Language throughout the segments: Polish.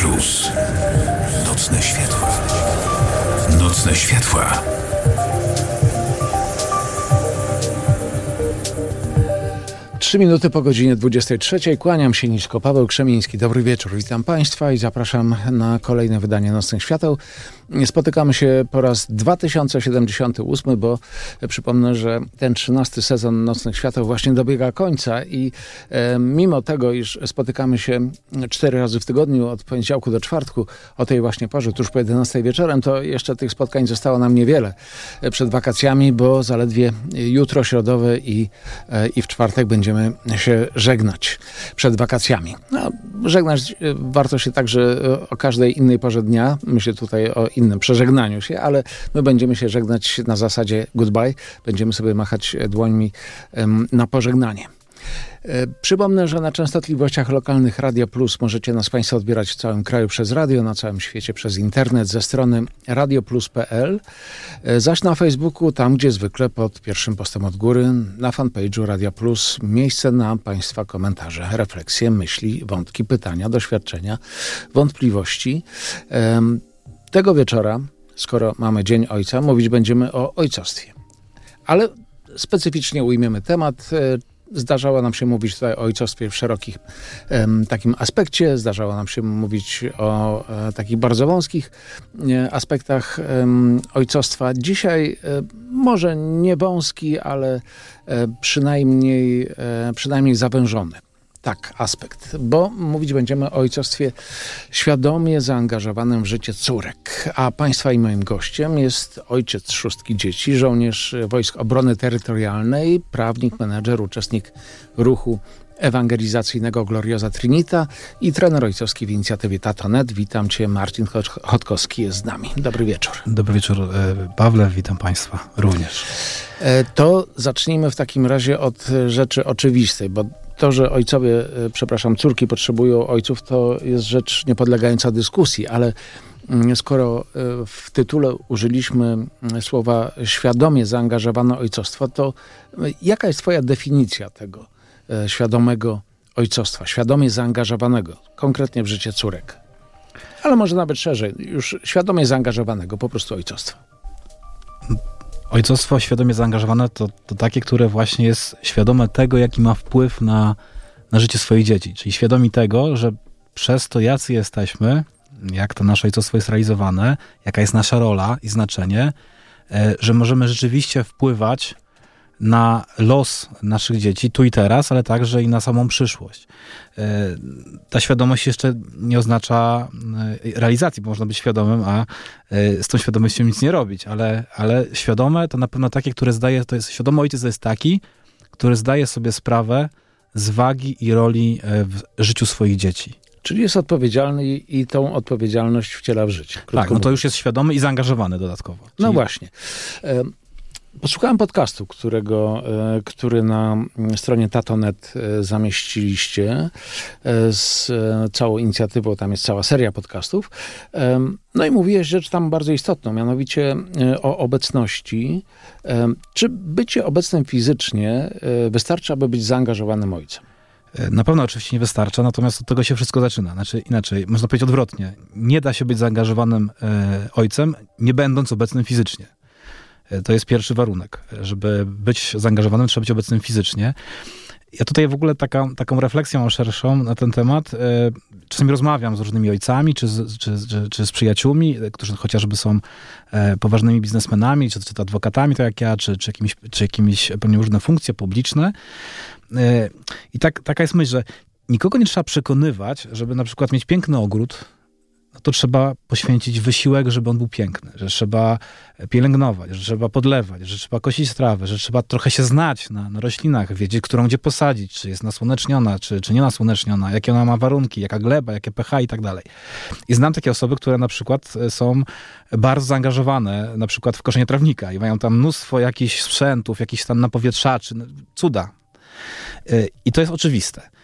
Plus. Nocne światła. Nocne światła. Trzy minuty po godzinie 23. Kłaniam się nisko. Paweł Krzemiński. Dobry wieczór. Witam Państwa i zapraszam na kolejne wydanie Nocnych Świateł. Spotykamy się po raz 2078, bo przypomnę, że ten 13 sezon Nocnych Świateł właśnie dobiega końca i mimo tego, iż spotykamy się 4 razy w tygodniu od poniedziałku do czwartku o tej właśnie porze, tuż po 11 wieczorem, to jeszcze tych spotkań zostało nam niewiele przed wakacjami, bo zaledwie jutro środowe i w czwartek będziemy się żegnać przed wakacjami. No, żegnać warto się także o każdej innej porze dnia. Myślę tutaj o innym przeżegnaniu się, ale my będziemy się żegnać na zasadzie goodbye. Będziemy sobie machać dłońmi na pożegnanie. Przypomnę, że na częstotliwościach lokalnych Radia Plus możecie nas Państwo odbierać w całym kraju przez radio, na całym świecie przez internet ze strony radioplus.pl, zaś na Facebooku, tam gdzie zwykle pod pierwszym postem od góry, na fanpage'u Radia Plus, miejsce na Państwa komentarze, refleksje, myśli, wątki, pytania, doświadczenia, wątpliwości. Tego wieczora, skoro mamy Dzień Ojca, mówić będziemy o ojcostwie. Ale specyficznie ujmiemy temat. Zdarzało nam się mówić tutaj o ojcostwie w szerokim takim aspekcie. Zdarzało nam się mówić o takich bardzo wąskich aspektach ojcostwa. Dzisiaj może nie wąski, ale przynajmniej zawężony. Tak, aspekt, bo mówić będziemy o ojcostwie świadomie zaangażowanym w życie córek. A Państwa i moim gościem jest ojciec 6 dzieci, żołnierz Wojsk Obrony Terytorialnej, prawnik, menedżer, uczestnik ruchu ewangelizacyjnego Gloriosa Trinita i trener ojcowski w inicjatywie Tato.net. Witam Cię, Marcin Chodkowski jest z nami. Dobry wieczór. Dobry wieczór, Pawle, witam Państwa również. To zacznijmy w takim razie od rzeczy oczywistej, bo to, że córki potrzebują ojców, to jest rzecz niepodlegająca dyskusji, ale skoro w tytule użyliśmy słowa świadomie zaangażowane ojcostwo, to jaka jest Twoja definicja tego świadomego ojcostwa, świadomie zaangażowanego, konkretnie w życie córek? Ale może nawet szerzej, już świadomie zaangażowanego, po prostu ojcostwa. Ojcostwo świadomie zaangażowane to takie, które właśnie jest świadome tego, jaki ma wpływ na życie swoich dzieci. Czyli świadomi tego, że przez to, jacy jesteśmy, jak to nasze ojcostwo jest realizowane, jaka jest nasza rola i znaczenie, że możemy rzeczywiście wpływać na los naszych dzieci tu i teraz, ale także i na samą przyszłość. Ta świadomość jeszcze nie oznacza realizacji, bo można być świadomym, a z tą świadomością nic nie robić, ale świadome to na pewno takie, świadomy ojciec to jest taki, który zdaje sobie sprawę z wagi i roli w życiu swoich dzieci. Czyli jest odpowiedzialny i tą odpowiedzialność wciela w życie. Tak, no to już jest świadomy i zaangażowany dodatkowo. No właśnie. Posłuchałem podcastu, który na stronie Tato.net zamieściliście z całą inicjatywą, tam jest cała seria podcastów. No i mówiłeś rzecz tam bardzo istotną, mianowicie o obecności. Czy bycie obecnym fizycznie wystarczy, aby być zaangażowanym ojcem? Na pewno oczywiście nie wystarcza, natomiast od tego się wszystko zaczyna. Znaczy inaczej, można powiedzieć odwrotnie. Nie da się być zaangażowanym ojcem, nie będąc obecnym fizycznie. To jest pierwszy warunek. Żeby być zaangażowanym, trzeba być obecnym fizycznie. Ja tutaj w ogóle taką refleksję mam szerszą na ten temat. Czasami rozmawiam z różnymi ojcami, czy z przyjaciółmi, którzy chociażby są poważnymi biznesmenami, czy adwokatami, tak jak ja, czy jakimiś pewnie różne funkcje publiczne. I taka jest myśl, że nikogo nie trzeba przekonywać, żeby na przykład mieć piękny ogród, no to trzeba poświęcić wysiłek, żeby on był piękny, że trzeba pielęgnować, że trzeba podlewać, że trzeba kosić trawę, że trzeba trochę się znać na roślinach, wiedzieć, którą gdzie posadzić, czy jest nasłoneczniona, czy nie nasłoneczniona, jakie ona ma warunki, jaka gleba, jakie pH i tak dalej. I znam takie osoby, które na przykład są bardzo zaangażowane na przykład w koszenie trawnika i mają tam mnóstwo jakichś sprzętów, jakichś tam napowietrzaczy, cuda. I to jest oczywiste.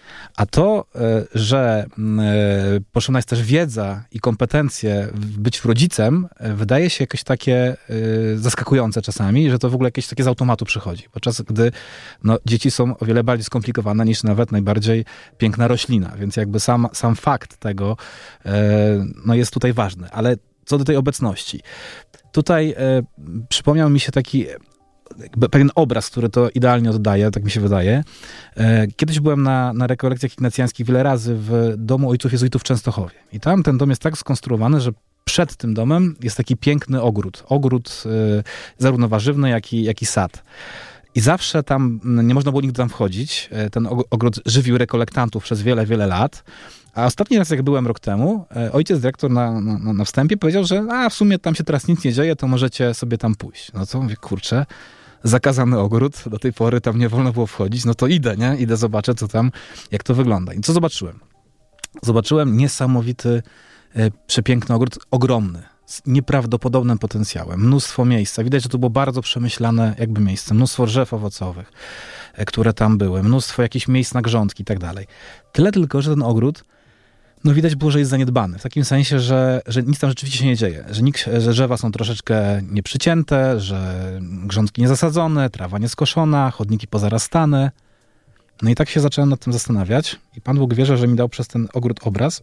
A to, że potrzebna jest też wiedza i kompetencje być rodzicem, wydaje się jakieś takie zaskakujące czasami, że to w ogóle jakieś takie z automatu przychodzi. Podczas gdy dzieci są o wiele bardziej skomplikowane niż nawet najbardziej piękna roślina. Więc jakby sam fakt tego jest tutaj ważny. Ale co do tej obecności. Tutaj przypomniał mi się taki pewien obraz, który to idealnie oddaje, tak mi się wydaje. Kiedyś byłem na rekolekcjach ignacjańskich wiele razy w domu ojców jezuitów w Częstochowie. I tam ten dom jest tak skonstruowany, że przed tym domem jest taki piękny ogród. Ogród zarówno warzywny, jak i sad. I zawsze tam, nie można było nigdy tam wchodzić. Ten ogród żywił rekolektantów przez wiele, wiele lat. A ostatni raz, jak byłem rok temu, ojciec dyrektor na wstępie powiedział, że w sumie tam się teraz nic nie dzieje, to możecie sobie tam pójść. No to mówię, kurczę, zakazany ogród, do tej pory tam nie wolno było wchodzić, no to idę, nie? Idę, zobaczę, co tam, jak to wygląda. I co zobaczyłem? Zobaczyłem niesamowity, przepiękny ogród, ogromny, z nieprawdopodobnym potencjałem. Mnóstwo miejsca. Widać, że to było bardzo przemyślane jakby miejsce. Mnóstwo drzew owocowych, które tam były. Mnóstwo jakichś miejsc na grządki i tak dalej. Tyle tylko, że ten ogród widać było, że jest zaniedbany. W takim sensie, że nic tam rzeczywiście się nie dzieje. Że drzewa są troszeczkę nieprzycięte, że grządki niezasadzone, trawa nieskoszona, chodniki pozarastane. No i tak się zacząłem nad tym zastanawiać. I Pan Bóg wierzy, że mi dał przez ten ogród obraz,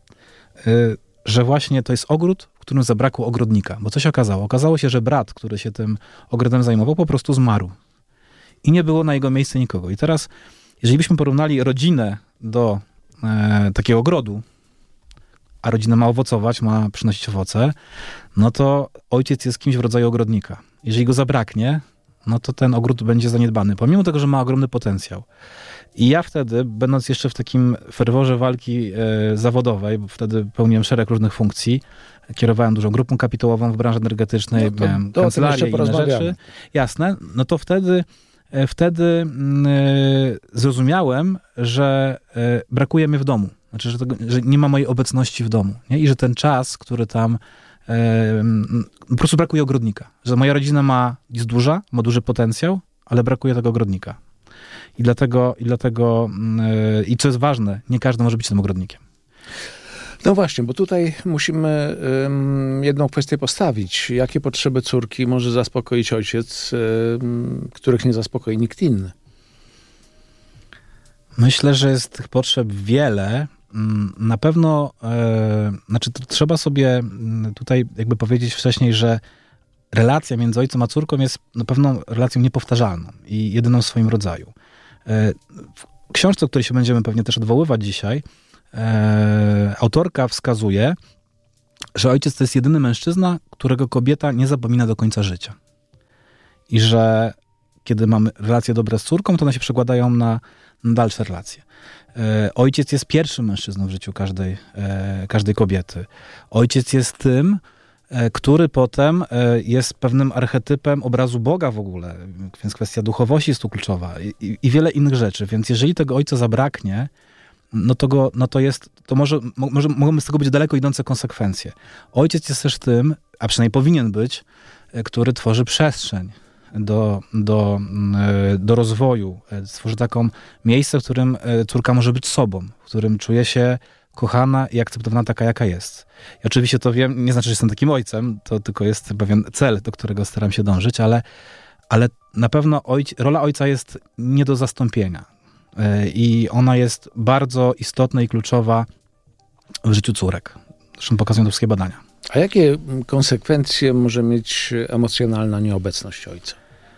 że właśnie to jest ogród, w którym zabrakło ogrodnika. Bo co się okazało? Okazało się, że brat, który się tym ogrodem zajmował, po prostu zmarł. I nie było na jego miejsce nikogo. I teraz, jeżeli byśmy porównali rodzinę do takiego ogrodu, a rodzina ma owocować, ma przynosić owoce, no to ojciec jest kimś w rodzaju ogrodnika. Jeżeli go zabraknie, no to ten ogród będzie zaniedbany, pomimo tego, że ma ogromny potencjał. I ja wtedy, będąc jeszcze w takim ferworze walki zawodowej, bo wtedy pełniłem szereg różnych funkcji, kierowałem dużą grupą kapitałową w branży energetycznej, miałem kancelarię i inne rzeczy. Jasne, no to wtedy zrozumiałem, że brakuje mnie w domu. Znaczy, że nie ma mojej obecności w domu. Nie? I że ten czas, który tam po prostu brakuje ogrodnika. Że moja rodzina jest duża, ma duży potencjał, ale brakuje tego ogrodnika. I dlatego, co jest ważne, nie każdy może być tym ogrodnikiem. No właśnie, bo tutaj musimy jedną kwestię postawić. Jakie potrzeby córki może zaspokoić ojciec, których nie zaspokoi nikt inny? Myślę, że jest tych potrzeb wiele. Na pewno, trzeba sobie tutaj jakby powiedzieć wcześniej, że relacja między ojcem a córką jest na pewno relacją niepowtarzalną i jedyną w swoim rodzaju. W książce, o której się będziemy pewnie też odwoływać dzisiaj, autorka wskazuje, że ojciec to jest jedyny mężczyzna, którego kobieta nie zapomina do końca życia. I że kiedy mamy relacje dobre z córką, to one się przekładają na dalsze relacje. Ojciec jest pierwszym mężczyzną w życiu każdej kobiety. Ojciec jest tym, który potem jest pewnym archetypem obrazu Boga w ogóle, więc kwestia duchowości jest tu kluczowa i wiele innych rzeczy. Więc jeżeli tego ojca zabraknie, to mogą z tego być daleko idące konsekwencje. Ojciec jest też tym, a przynajmniej powinien być, który tworzy przestrzeń do rozwoju. Stworzy taką miejsce, w którym córka może być sobą, w którym czuje się kochana i akceptowana taka, jaka jest. I oczywiście to wiem, nie znaczy, że jestem takim ojcem, to tylko jest pewien cel, do którego staram się dążyć, ale na pewno rola ojca jest nie do zastąpienia. I ona jest bardzo istotna i kluczowa w życiu córek. Zresztą pokazują to wszystkie badania. A jakie konsekwencje może mieć emocjonalna nieobecność ojca?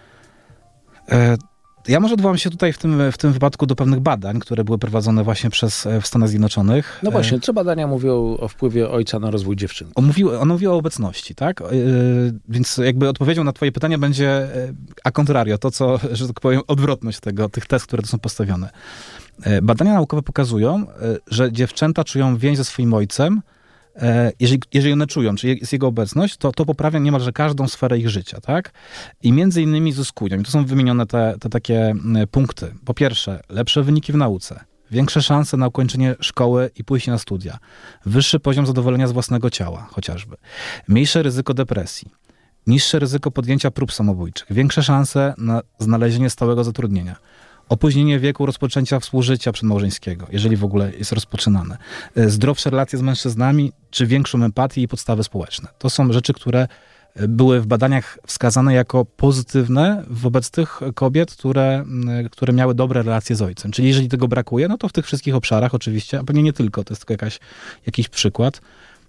Ja może odwołam się tutaj w tym wypadku do pewnych badań, które były prowadzone właśnie w Stanach Zjednoczonych. No właśnie, co badania mówią o wpływie ojca na rozwój dziewczynki? On mówił o obecności, tak? Więc jakby odpowiedzią na twoje pytanie będzie a contrario, to co, że tak powiem, odwrotność tych tez, które tu są postawione. Badania naukowe pokazują, że dziewczęta czują więź ze swoim ojcem, jeżeli one czują, czy jest jego obecność, to poprawia niemalże każdą sferę ich życia, tak? I między innymi zyskują. I tu są wymienione te takie punkty. Po pierwsze, lepsze wyniki w nauce, większe szanse na ukończenie szkoły i pójście na studia, wyższy poziom zadowolenia z własnego ciała, chociażby, mniejsze ryzyko depresji, niższe ryzyko podjęcia prób samobójczych, większe szanse na znalezienie stałego zatrudnienia, opóźnienie wieku rozpoczęcia współżycia przedmałżeńskiego, jeżeli w ogóle jest rozpoczynane, zdrowsze relacje z mężczyznami, czy większą empatię i podstawy społeczne. To są rzeczy, które były w badaniach wskazane jako pozytywne wobec tych kobiet, które miały dobre relacje z ojcem. Czyli jeżeli tego brakuje, no to w tych wszystkich obszarach oczywiście, a pewnie nie tylko, to jest tylko jakiś przykład,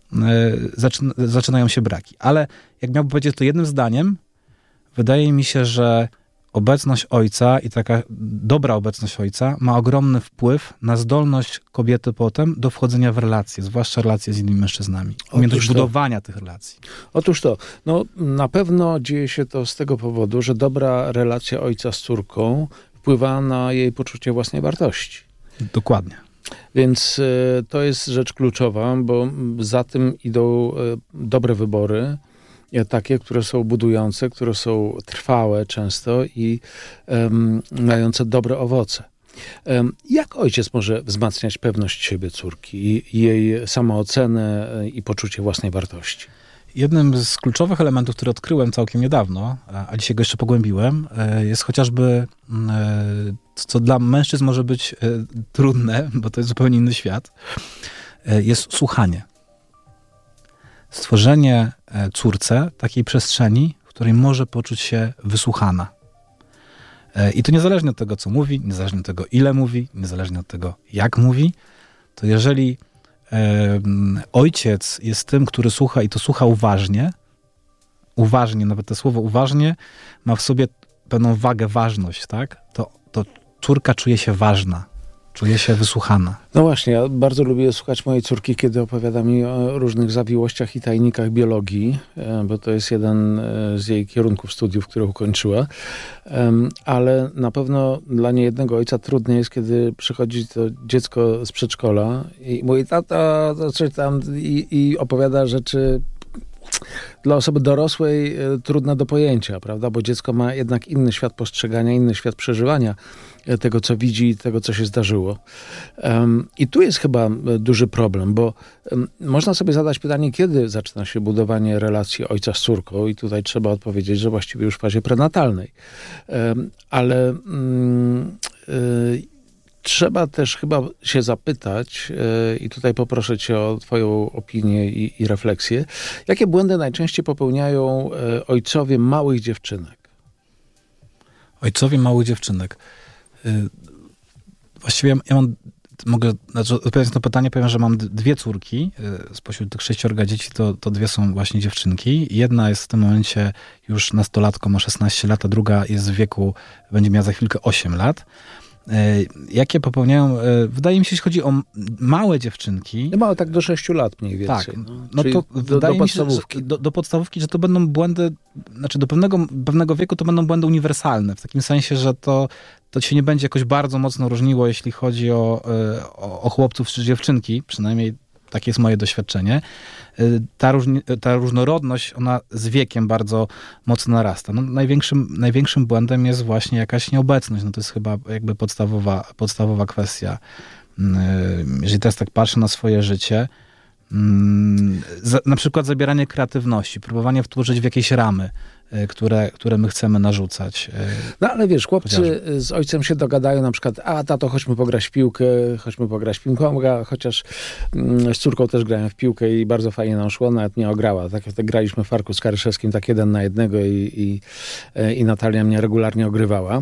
zaczynają się braki. Ale jak miałbym powiedzieć to jednym zdaniem, wydaje mi się, że obecność ojca i taka dobra obecność ojca ma ogromny wpływ na zdolność kobiety potem do wchodzenia w relacje, zwłaszcza relacje z innymi mężczyznami. Umiejętność budowania tych relacji. Otóż to, no na pewno dzieje się to z tego powodu, że dobra relacja ojca z córką wpływa na jej poczucie własnej wartości. Dokładnie. Więc to jest rzecz kluczowa, bo za tym idą dobre wybory, takie, które są budujące, które są trwałe często i mające dobre owoce. Jak ojciec może wzmacniać pewność siebie córki, jej samoocenę i poczucie własnej wartości? Jednym z kluczowych elementów, który odkryłem całkiem niedawno, a dzisiaj go jeszcze pogłębiłem, jest chociażby, co dla mężczyzn może być trudne, bo to jest zupełnie inny świat, jest słuchanie. Stworzenie córce takiej przestrzeni, w której może poczuć się wysłuchana. I to niezależnie od tego, co mówi, niezależnie od tego, ile mówi, niezależnie od tego, jak mówi, to jeżeli ojciec jest tym, który słucha i to słucha uważnie, nawet to słowo uważnie ma w sobie pewną wagę, ważność, tak? To córka czuje się ważna. Czuje się wysłuchana. No właśnie, ja bardzo lubię słuchać mojej córki, kiedy opowiada mi o różnych zawiłościach i tajnikach biologii, bo to jest jeden z jej kierunków studiów, które ukończyła. Ale na pewno dla niejednego ojca trudne jest, kiedy przychodzi to dziecko z przedszkola i mówi, tata, coś tam i opowiada rzeczy dla osoby dorosłej trudne do pojęcia, prawda? Bo dziecko ma jednak inny świat postrzegania, inny świat przeżywania tego, co widzi, tego, co się zdarzyło. I tu jest chyba duży problem, bo można sobie zadać pytanie, kiedy zaczyna się budowanie relacji ojca z córką i tutaj trzeba odpowiedzieć, że właściwie już w fazie prenatalnej. Ale trzeba też chyba się zapytać, i tutaj poproszę cię o twoją opinię i refleksję, jakie błędy najczęściej popełniają ojcowie małych dziewczynek? Ojcowie małych dziewczynek. Właściwie ja mogę odpowiedzieć na to pytanie, powiem, że mam dwie córki. Spośród tych 6 dzieci to 2 są właśnie dziewczynki. Jedna jest w tym momencie już nastolatką, ma 16 lat, a druga jest w wieku, będzie miała za chwilkę 8 lat. Jakie popełniają, wydaje mi się, jeśli chodzi o małe dziewczynki... Małe tak do 6 lat mniej więcej. Tak, no to wydaje mi się, do podstawówki, że to będą błędy, znaczy do pewnego wieku to będą błędy uniwersalne, w takim sensie, że to się nie będzie jakoś bardzo mocno różniło, jeśli chodzi o chłopców czy dziewczynki, przynajmniej takie jest moje doświadczenie. Ta różnorodność, ona z wiekiem bardzo mocno narasta. No, największym błędem jest właśnie jakaś nieobecność. No, to jest chyba jakby podstawowa kwestia. Jeżeli teraz tak patrzę na swoje życie, na przykład zabieranie kreatywności, próbowanie wtórzyć w jakieś ramy, które my chcemy narzucać. No ale wiesz, chłopcy z ojcem się dogadają na przykład, tato, chodźmy pograć w piłkę, chociaż z córką też grałem w piłkę i bardzo fajnie nam szło, nawet mnie ograła. Tak graliśmy w Farku z Karyszewskim tak 1 na 1 i Natalia mnie regularnie ogrywała.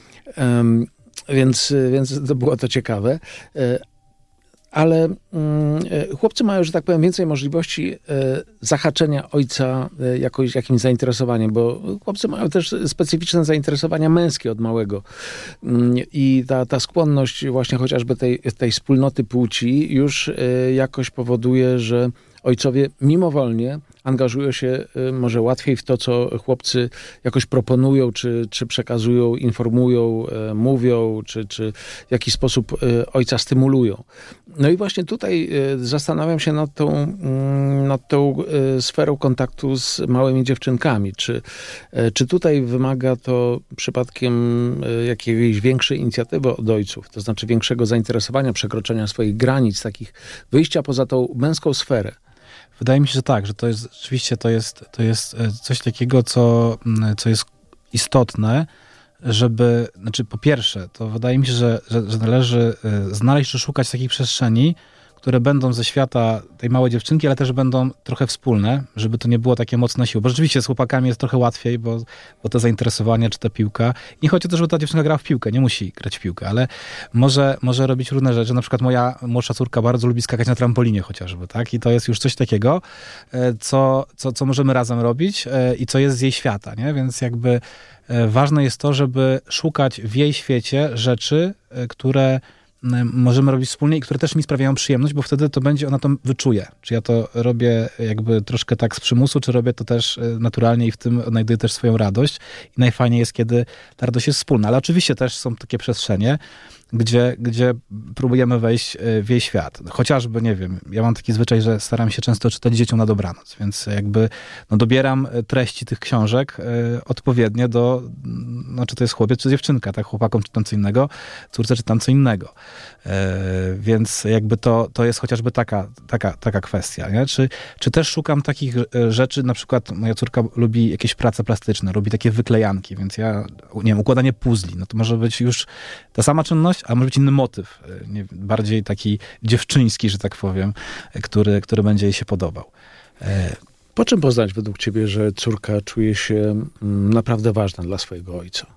Więc to było to ciekawe. Ale chłopcy mają, że tak powiem, więcej możliwości zahaczenia ojca jakimś zainteresowaniem, bo chłopcy mają też specyficzne zainteresowania męskie od małego. I ta skłonność właśnie chociażby tej wspólnoty płci już jakoś powoduje, że ojcowie mimowolnie angażują się może łatwiej w to, co chłopcy jakoś proponują, czy przekazują, informują, mówią, czy w jakiś sposób ojca stymulują. No i właśnie tutaj zastanawiam się nad tą sferą kontaktu z małymi dziewczynkami. Czy tutaj wymaga to przypadkiem jakiejś większej inicjatywy od ojców, to znaczy większego zainteresowania, przekroczenia swoich granic, takich wyjścia poza tą męską sferę? Wydaje mi się, że tak, że to jest rzeczywiście to jest coś takiego, co jest istotne, po pierwsze, to wydaje mi się, że należy znaleźć czy szukać takich przestrzeni, które będą ze świata tej małej dziewczynki, ale też będą trochę wspólne, żeby to nie było takie mocne siły. Bo rzeczywiście z chłopakami jest trochę łatwiej, bo te zainteresowania, czy ta piłka. Nie chodzi o to, żeby ta dziewczynka grała w piłkę, nie musi grać w piłkę, ale może robić różne rzeczy. Na przykład moja młodsza córka bardzo lubi skakać na trampolinie chociażby, tak? I to jest już coś takiego, co możemy razem robić i co jest z jej świata, nie? Więc jakby ważne jest to, żeby szukać w jej świecie rzeczy, które możemy robić wspólnie i które też mi sprawiają przyjemność, bo wtedy to będzie, ona to wyczuje. Czy ja to robię jakby troszkę tak z przymusu, czy robię to też naturalnie i w tym odnajduję też swoją radość. I najfajniej jest, kiedy ta radość jest wspólna. Ale oczywiście też są takie przestrzenie, gdzie próbujemy wejść w jej świat. Chociażby, nie wiem, ja mam taki zwyczaj, że staram się często czytać dzieciom na dobranoc, więc jakby dobieram treści tych książek odpowiednie do, czy to jest chłopiec, czy dziewczynka, tak? Chłopakom czytam co innego, córce czytam co innego. Więc jakby to jest chociażby taka kwestia, nie? Czy też szukam takich rzeczy, na przykład moja córka lubi jakieś prace plastyczne, lubi takie wyklejanki, więc ja, nie wiem, układanie puzli, no to może być już ta sama czynność, a może być inny motyw, bardziej taki dziewczyński, że tak powiem, który będzie jej się podobał. Po czym poznać według ciebie, że córka czuje się naprawdę ważna dla swojego ojca?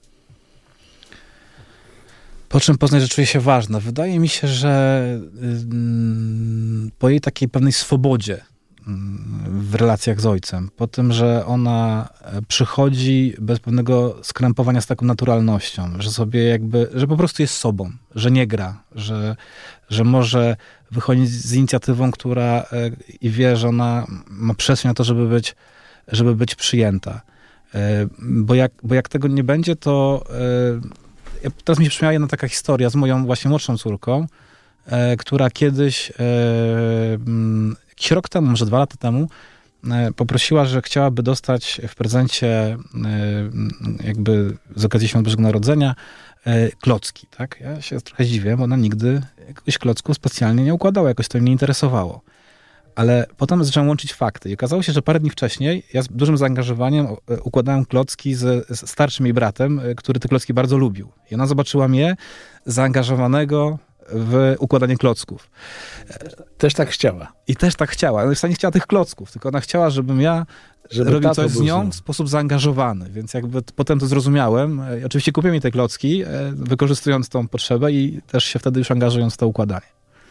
Po czym poznać, że czuje się ważna? Wydaje mi się, że po jej takiej pewnej swobodzie w relacjach z ojcem, po tym, że ona przychodzi bez pewnego skrępowania z taką naturalnością, że sobie że po prostu jest sobą, że nie gra, że może wychodzić z inicjatywą, która i wie, że ona ma przestrzeń na to, żeby być przyjęta. Bo jak tego nie będzie, to teraz mi się przypomniała jedna taka historia z moją właśnie młodszą córką, która kiedyś jakiś rok temu, może 2 lata temu, poprosiła, że chciałaby dostać w prezencie jakby z okazji Świąt Bożego Narodzenia klocki, tak? Ja się trochę dziwię, bo ona nigdy jakoś klocków specjalnie nie układała, jakoś to mnie interesowało. Ale potem zacząłem łączyć fakty i okazało się, że parę dni wcześniej ja z dużym zaangażowaniem układałem klocki z starszym jej bratem, który te klocki bardzo lubił. I ona zobaczyła mnie zaangażowanego w układanie klocków. Też tak chciała. I też tak chciała. Ona wcale nie chciała tych klocków, tylko ona chciała, żebym ja robił coś z nią w sposób zaangażowany. Więc jakby potem to zrozumiałem. Oczywiście kupiłem jej te klocki, wykorzystując tą potrzebę i też się wtedy już angażując w to układanie.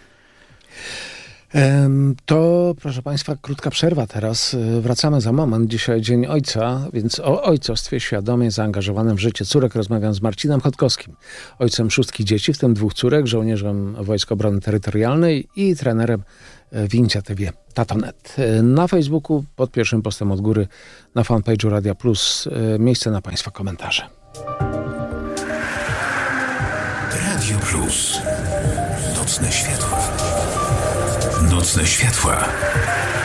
To, proszę Państwa, krótka przerwa teraz. Wracamy za moment. Dzisiaj Dzień Ojca, więc o ojcostwie świadomie zaangażowanym w życie córek rozmawiam z Marcinem Chodkowskim, ojcem 6 dzieci, w tym 2 córek, żołnierzem Wojsk Obrony Terytorialnej i trenerem w inicjatywie Tatonet. Na Facebooku pod pierwszym postem od góry na fanpage'u Radia Plus miejsce na Państwa komentarze. Radio Plus. Nocne światła. Nocne światła.